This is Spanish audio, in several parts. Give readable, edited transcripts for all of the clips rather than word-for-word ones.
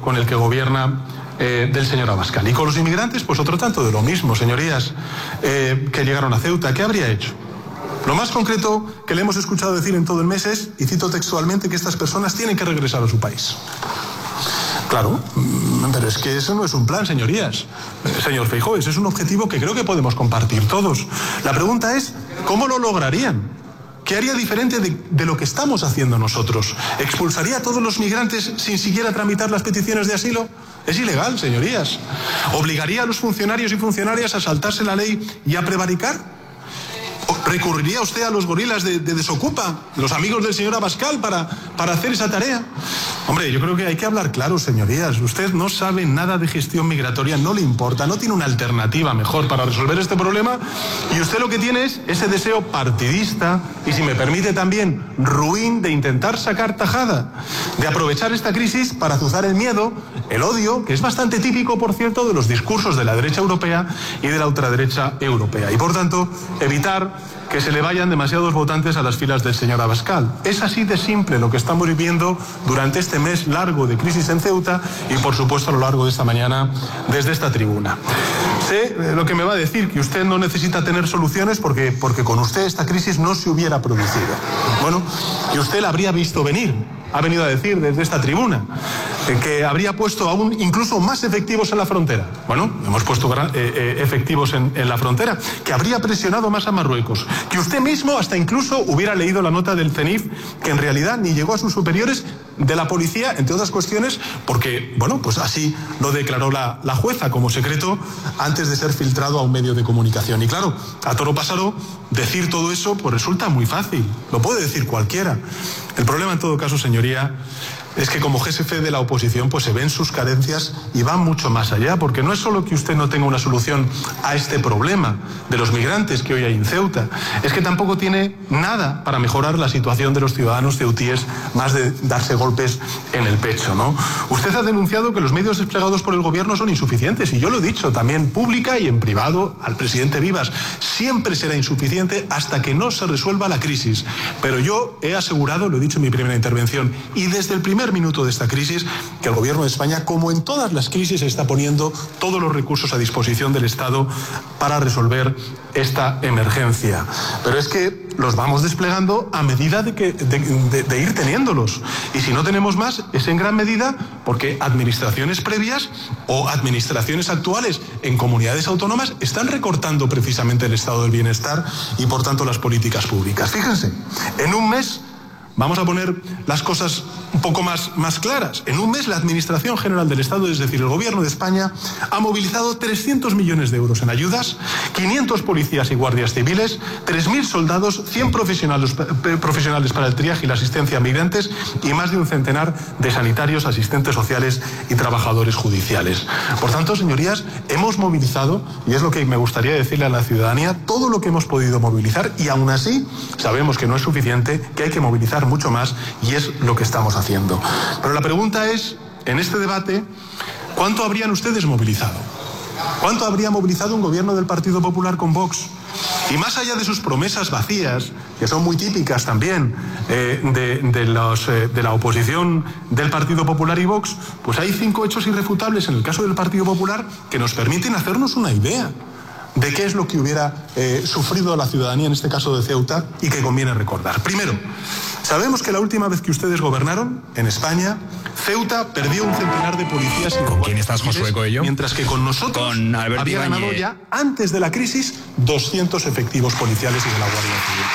con el que gobierna del señor Abascal. Y con los inmigrantes, pues otro tanto de lo mismo, señorías, que llegaron a Ceuta. ¿Qué habría hecho? Lo más concreto que le hemos escuchado decir en todo el mes es, y cito textualmente, que estas personas tienen que regresar a su país. Claro, pero es que eso no es un plan, señorías. Señor Feijóo, ese es un objetivo que creo que podemos compartir todos. La pregunta es, ¿cómo lo lograrían? ¿Qué haría diferente de lo que estamos haciendo nosotros? ¿Expulsaría a todos los migrantes sin siquiera tramitar las peticiones de asilo? Es ilegal, señorías. ¿Obligaría a los funcionarios y funcionarias a saltarse la ley y a prevaricar? ¿Recurriría usted a los gorilas de Desocupa, los amigos del señor Abascal, para hacer esa tarea? Hombre, yo creo que hay que hablar claro, señorías. Usted no sabe nada de gestión migratoria, no le importa, no tiene una alternativa mejor para resolver este problema, y usted lo que tiene es ese deseo partidista y, si me permite también, ruin, de intentar sacar tajada, de aprovechar esta crisis para azuzar el miedo, el odio, que es bastante típico, por cierto, de los discursos de la derecha europea y de la ultraderecha europea, y por tanto evitar que se le vayan demasiados votantes a las filas del señor Abascal. Es así de simple lo que estamos viviendo durante este mes largo de crisis en Ceuta y, por supuesto, a lo largo de esta mañana desde esta tribuna. Sé lo que me va a decir, que usted no necesita tener soluciones porque con usted esta crisis no se hubiera producido. Bueno, y usted la habría visto venir. Ha venido a decir desde esta tribuna que habría puesto aún incluso más efectivos en la frontera. Bueno, hemos puesto efectivos en la frontera, que habría presionado más a Marruecos, que usted mismo hasta incluso hubiera leído la nota del CENIF, que en realidad ni llegó a sus superiores de la policía, entre otras cuestiones, porque, bueno, pues así lo declaró la jueza como secreto antes de ser filtrado a un medio de comunicación. Y claro, a toro pasado, decir todo eso pues resulta muy fácil, lo puede decir cualquiera. El problema en todo caso, señoría, es que como jefe de la oposición pues se ven sus carencias y van mucho más allá, porque no es solo que usted no tenga una solución a este problema de los migrantes que hoy hay en Ceuta, es que tampoco tiene nada para mejorar la situación de los ciudadanos ceutíes, más de darse golpes en el pecho, ¿no? Usted ha denunciado que los medios desplegados por el gobierno son insuficientes, y yo lo he dicho también pública y en privado al presidente Vivas, siempre será insuficiente hasta que no se resuelva la crisis, pero yo he asegurado, lo he dicho en mi primera intervención, y desde el primer minuto de esta crisis, que el gobierno de España, como en todas las crisis, está poniendo todos los recursos a disposición del Estado para resolver esta emergencia. Pero es que los vamos desplegando a medida de ir teniéndolos. Y si no tenemos más, es en gran medida porque administraciones previas o administraciones actuales en comunidades autónomas están recortando precisamente el estado del bienestar y, por tanto, las políticas públicas. Fíjense, en un mes, vamos a poner las cosas un poco más claras. En un mes la Administración General del Estado, es decir, el Gobierno de España, ha movilizado 300 millones de euros en ayudas, 500 policías y guardias civiles, 3.000 soldados, 100 profesionales para el triaje y la asistencia a migrantes y más de un centenar de sanitarios, asistentes sociales y trabajadores judiciales. Por tanto, señorías, hemos movilizado, y es lo que me gustaría decirle a la ciudadanía, todo lo que hemos podido movilizar, y aún así sabemos que no es suficiente, que hay que movilizar mucho más, y es lo que estamos haciendo. Pero la pregunta es, en este debate, ¿cuánto habrían ustedes movilizado? ¿Cuánto habría movilizado un gobierno del Partido Popular con Vox? Y más allá de sus promesas vacías, que son muy típicas también de la oposición del Partido Popular y Vox, pues hay 5 hechos irrefutables en el caso del Partido Popular que nos permiten hacernos una idea de qué es lo que hubiera sufrido la ciudadanía en este caso de Ceuta y que conviene recordar. Primero, sabemos que la última vez que ustedes gobernaron en España, Ceuta perdió un centenar de policías. ¿Con quién estás, Josué Coello? Mientras que con nosotros había ganado ya, antes de la crisis, 200 efectivos policiales y de la Guardia Civil.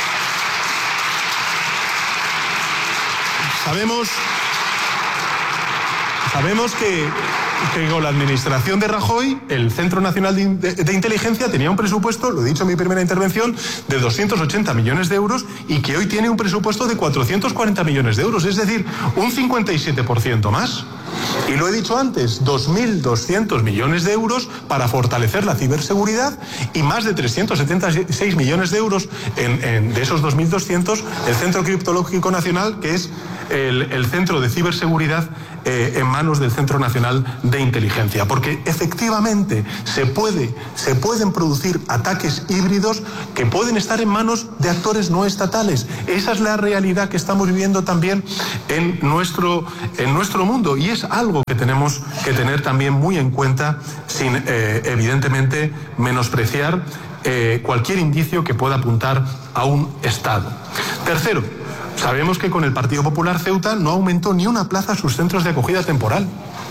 Sabemos que con la administración de Rajoy, el Centro Nacional de Inteligencia tenía un presupuesto, lo he dicho en mi primera intervención, de 280 millones de euros y que hoy tiene un presupuesto de 440 millones de euros, es decir, un 57% más. Y lo he dicho antes, 2.200 millones de euros para fortalecer la ciberseguridad y más de 376 millones de euros de esos 2.200, el Centro Criptológico Nacional, que es el Centro de Ciberseguridad en manos del Centro Nacional de Inteligencia, porque efectivamente se pueden producir ataques híbridos que pueden estar en manos de actores no estatales. Esa es la realidad que estamos viviendo también en nuestro mundo, y es algo que tenemos que tener también muy en cuenta sin evidentemente menospreciar cualquier indicio que pueda apuntar a un Estado. Tercero, sabemos que con el Partido Popular Ceuta no aumentó ni una plaza sus centros de acogida temporal.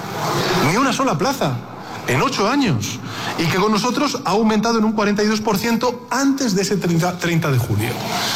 Ni una sola plaza en 8 años. Y que con nosotros ha aumentado en un 42% antes de ese 30 de julio.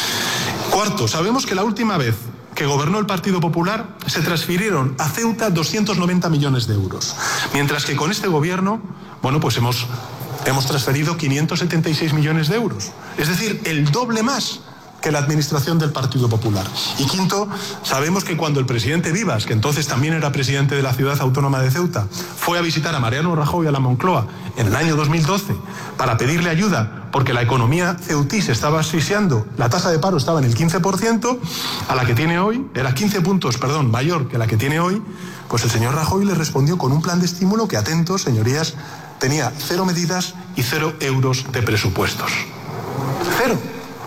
Cuarto, sabemos que la última vez que gobernó el Partido Popular se transfirieron a Ceuta 290 millones de euros. Mientras que con este gobierno, bueno, pues hemos transferido 576 millones de euros. Es decir, el doble más que la administración del Partido Popular. Y quinto, sabemos que cuando el presidente Vivas, que entonces también era presidente de la Ciudad Autónoma de Ceuta, fue a visitar a Mariano Rajoy a la Moncloa en el año 2012 para pedirle ayuda porque la economía ceutí se estaba asfixiando, la tasa de paro estaba en el 15%, a la que tiene hoy, era 15 puntos, mayor que la que tiene hoy, pues el señor Rajoy le respondió con un plan de estímulo que, atentos, señorías, tenía 0 medidas y 0 euros de presupuestos. 0.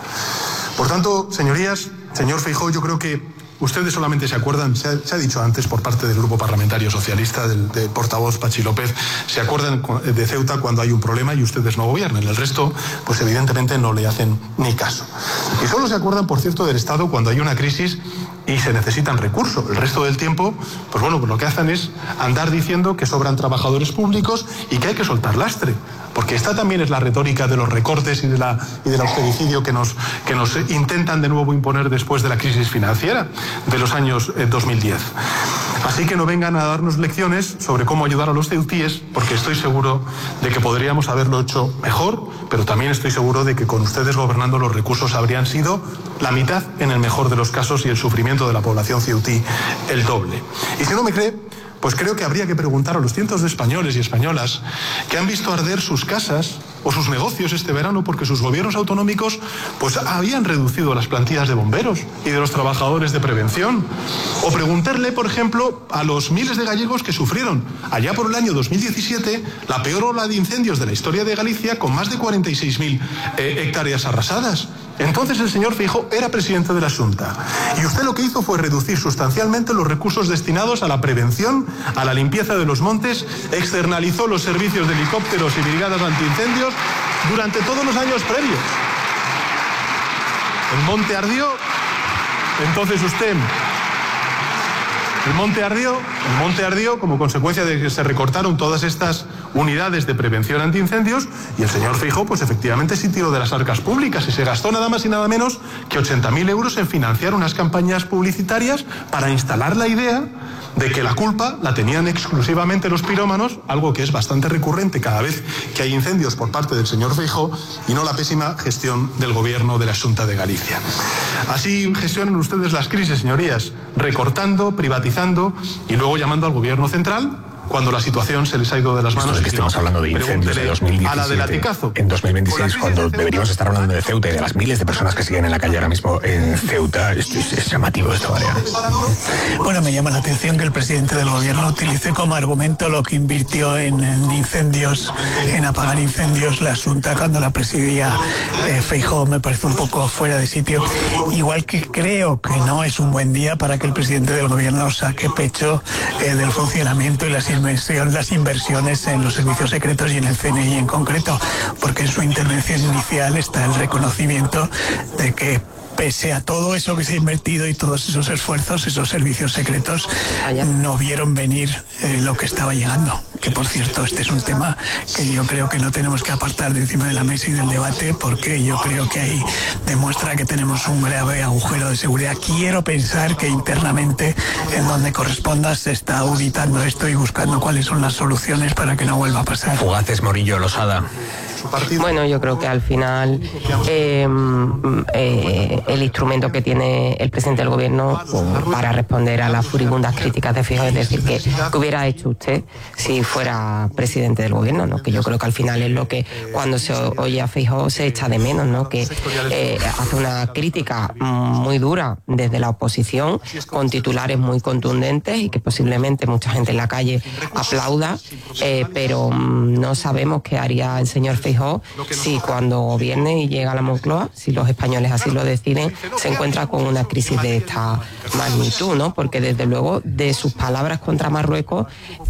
Por tanto, señorías, señor Feijóo, yo creo que ustedes solamente se acuerdan, se ha dicho antes por parte del Grupo Parlamentario Socialista, del portavoz Pachi López, se acuerdan de Ceuta cuando hay un problema y ustedes no gobiernan. El resto, pues evidentemente no le hacen ni caso. Y solo se acuerdan, por cierto, del Estado cuando hay una crisis y se necesitan recursos. El resto del tiempo, pues bueno, pues lo que hacen es andar diciendo que sobran trabajadores públicos y que hay que soltar lastre. Porque esta también es la retórica de los recortes y del austericidio que nos intentan de nuevo imponer después de la crisis financiera de los años 2010. Así que no vengan a darnos lecciones sobre cómo ayudar a los ceutíes, porque estoy seguro de que podríamos haberlo hecho mejor, pero también estoy seguro de que con ustedes gobernando los recursos habrían sido la mitad en el mejor de los casos y el sufrimiento de la población ceutí el doble. Y si no me cree, pues creo que habría que preguntar a los cientos de españoles y españolas que han visto arder sus casas o sus negocios este verano porque sus gobiernos autonómicos pues habían reducido las plantillas de bomberos y de los trabajadores de prevención. O preguntarle, por ejemplo, a los miles de gallegos que sufrieron allá por el año 2017 la peor ola de incendios de la historia de Galicia, con más de 46.000 hectáreas arrasadas. Entonces el señor Feijóo era presidente de la Xunta y usted lo que hizo fue reducir sustancialmente los recursos destinados a la prevención, a la limpieza de los montes, externalizó los servicios de helicópteros y brigadas antiincendios durante todos los años previos. El monte ardió, entonces usted... El monte ardió como consecuencia de que se recortaron todas estas unidades de prevención antiincendios y el señor Feijóo pues efectivamente sí tiró de las arcas públicas y se gastó nada más y nada menos que 80.000 euros en financiar unas campañas publicitarias para instalar la idea de que la culpa la tenían exclusivamente los pirómanos, algo que es bastante recurrente cada vez que hay incendios por parte del señor Feijóo, y no la pésima gestión del gobierno de la Xunta de Galicia. Así gestionan ustedes las crisis, señorías, recortando, privatizando y luego llamando al gobierno central cuando la situación se les ha ido de las manos. Esto es que estamos hablando de incendios de 2017. En 2026, cuando deberíamos estar hablando de Ceuta y de las miles de personas que siguen en la calle ahora mismo en Ceuta, es llamativo esto, María. Bueno, me llama la atención que el presidente del gobierno utilice como argumento lo que invirtió en incendios, en apagar incendios la Xunta cuando la presidía Feijóo. Me parece un poco fuera de sitio. Igual que creo que no es un buen día para que el presidente del gobierno saque pecho del funcionamiento y las inversiones en los servicios secretos y en el CNI en concreto, porque en su intervención inicial está el reconocimiento de que pese a todo eso que se ha invertido y todos esos esfuerzos, esos servicios secretos no vieron venir lo que estaba llegando. Que por cierto, este es un tema que yo creo que no tenemos que apartar de encima de la mesa y del debate, porque yo creo que ahí demuestra que tenemos un grave agujero de seguridad. Quiero pensar que internamente, en donde corresponda, se está auditando esto y buscando cuáles son las soluciones para que no vuelva a pasar. Fugaces, Morillo, Losada. Bueno, yo creo que al final el instrumento que tiene el presidente del gobierno para responder a las furibundas críticas de Feijóo es decir, que hubiera hecho usted si fuera presidente del gobierno, ¿no? Que yo creo que al final es lo que cuando se oye a Feijóo se echa de menos, ¿no? Que hace una crítica muy dura desde la oposición con titulares muy contundentes y que posiblemente mucha gente en la calle aplauda, pero no sabemos qué haría el señor Feijóo si cuando gobierne y llega a la Moncloa, si los españoles así lo deciden, se encuentra con una crisis de esta magnitud, ¿no? Porque desde luego de sus palabras contra Marruecos